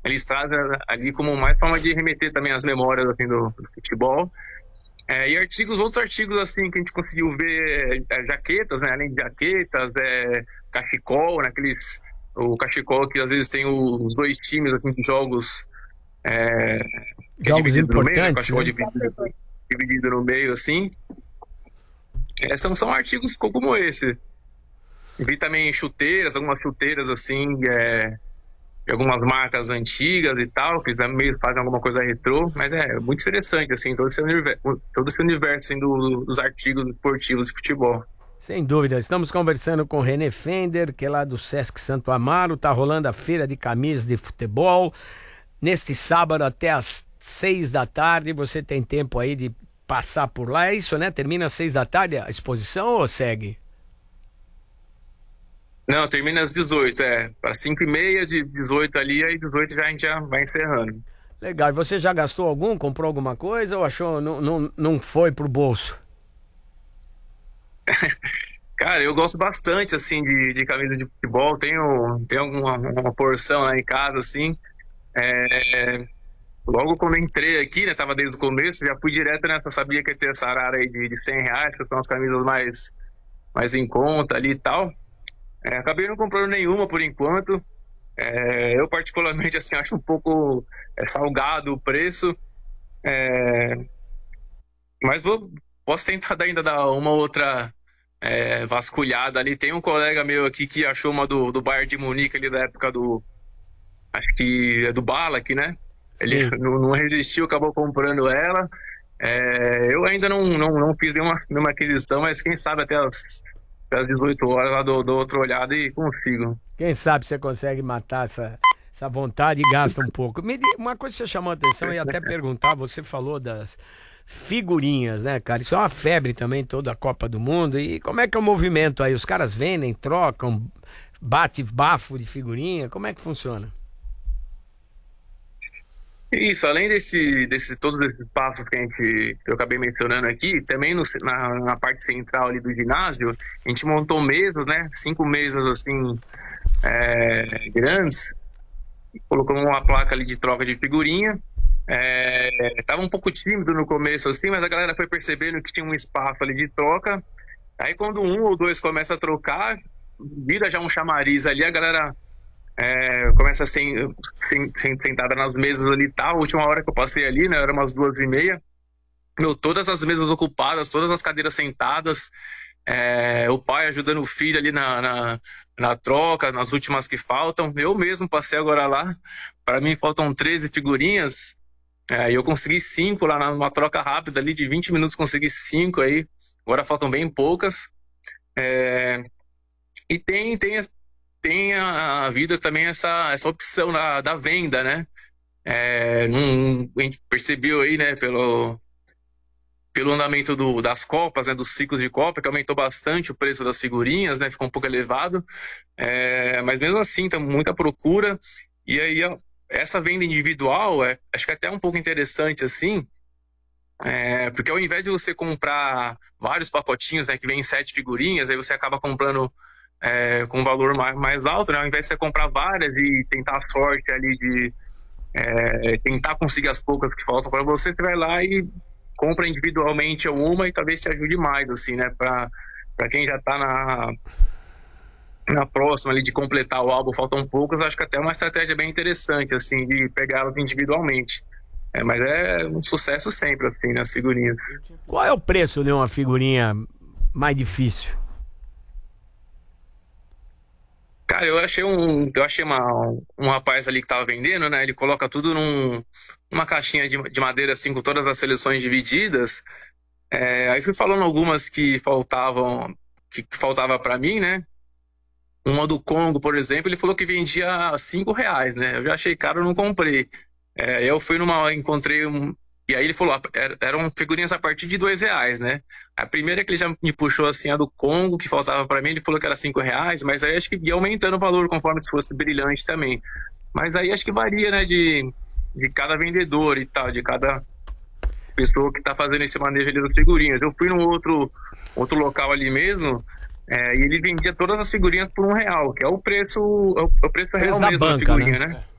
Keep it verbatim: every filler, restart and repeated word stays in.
eles trazem ali como mais forma de remeter também as memórias assim, do, do futebol. É, e artigos, outros artigos assim que a gente conseguiu ver, é, jaquetas, né? Além de jaquetas, é, cachecol, naqueles, o cachecol que às vezes tem os dois times assim, de jogos, é, que é Jogos dividido no meio, né? O importantes, cachecol né? dividido, dividido no meio assim. É, são, são artigos como esse. Vi também chuteiras, algumas chuteiras assim, é, de algumas marcas antigas e tal, que também fazem alguma coisa retrô, mas é muito interessante, assim, todo esse universo, todo esse universo assim, do, dos artigos esportivos de futebol. Sem dúvida. Estamos conversando com o René Fender, que é lá do Sesc Santo Amaro. Tá rolando a feira de camisas de futebol. Neste sábado até às seis da tarde. Você tem tempo aí de passar por lá. É isso, né? Termina às seis da tarde a exposição ou segue? Não, termina às dezoito, é. Para cinco e meia, de dezoito ali, aí dezoito já a gente já vai encerrando. Legal. E você já gastou algum? Comprou alguma coisa ou achou não, não, não foi pro bolso? Cara, eu gosto bastante, assim, de, de camisa de futebol. Tenho, tenho alguma uma porção lá em casa, assim. É, logo quando eu entrei aqui, né, tava desde o começo, já fui direto nessa, sabia que ia ter essa arara aí de, de cem reais, que são as camisas mais, mais em conta ali e tal. É, acabei não comprando nenhuma por enquanto. É, eu particularmente, assim, acho um pouco é, salgado o preço. É, mas vou, posso tentar ainda dar uma outra é, vasculhada ali. Tem um colega meu aqui que achou uma do, do Bayern de Munique ali da época do... Acho que é do Ballack, né? Ele Sim. não, não resistiu, acabou comprando ela. É, eu ainda não, não, não fiz nenhuma, nenhuma aquisição, mas quem sabe até as, até as dezoito horas lá dou, dou outra olhada e consigo. Quem sabe você consegue matar essa, essa vontade e gasta um pouco. Me di- uma coisa que você chamou a atenção e até perguntar, você falou das figurinhas, né, cara? Isso é uma febre também, toda a Copa do Mundo. E como é que é o movimento aí? Os caras vendem, trocam, bate bafo de figurinha? Como é que funciona? Isso, além desse, desse, todos esses passos que, a gente, que eu acabei mencionando aqui, também no, na, na parte central ali do ginásio, a gente montou mesas, né? Cinco mesas assim, é, grandes, colocamos uma placa ali de troca de figurinha. É, tava um pouco tímido no começo assim, mas a galera foi percebendo que tinha um espaço ali de troca. Aí quando um ou dois começa a trocar, vira já um chamariz ali, a galera é, começa a ser, ser, ser sentada nas mesas ali e tal. A última hora que eu passei ali, né, era umas duas e meia. Meu, todas as mesas ocupadas, todas as cadeiras sentadas, é, o pai ajudando o filho ali na, na, na troca, nas últimas que faltam. Eu mesmo passei agora lá, para mim faltam treze figurinhas, é, e eu consegui cinco lá numa troca rápida ali de vinte minutos, consegui cinco aí, agora faltam bem poucas. É, e tem, tem, tem a vida também essa, essa opção da, da venda, né? É, num, a gente percebeu aí, né, pelo... pelo andamento do, das copas, né, dos ciclos de copa, que aumentou bastante o preço das figurinhas, né, ficou um pouco elevado, é, mas mesmo assim tem muita procura, e aí ó, essa venda individual, é, acho que é até um pouco interessante assim, é, porque ao invés de você comprar vários pacotinhos, né, que vem sete figurinhas, aí você acaba comprando é, com um valor mais, mais alto, né, ao invés de você comprar várias e tentar a sorte ali de é, tentar conseguir as poucas que faltam para você, você vai lá e compra individualmente uma e talvez te ajude mais, assim, né? Para quem já tá na, na próxima ali de completar o álbum, faltam poucas, acho que até é uma estratégia bem interessante, assim, de pegá-las individualmente. É, mas é um sucesso sempre, assim, nas figurinhas. Qual é o preço de uma figurinha mais difícil? Cara, eu achei um, eu achei uma, um rapaz ali que tava vendendo, né? Ele coloca tudo num, numa caixinha de, de madeira, assim, com todas as seleções divididas. É, aí fui falando algumas que faltavam, que, que faltava para mim, né? Uma do Congo, por exemplo, ele falou que vendia cinco reais, né? Eu já achei caro, eu não comprei. É, eu fui numa, encontrei um, e aí ele falou, ah, er- eram figurinhas a partir de dois reais, né? A primeira que ele já me puxou, assim, a do Congo, que faltava para mim, ele falou que era cinco reais, mas aí acho que ia aumentando o valor conforme se fosse brilhante também. Mas aí acho que varia, né, de, de cada vendedor e tal, de cada pessoa que tá fazendo esse manejo ali das figurinhas. Eu fui num outro, outro local ali mesmo, é, e ele vendia todas as figurinhas por um real, que é o preço, é o, é o preço Preço real da mesmo da banca, figurinha, né? né?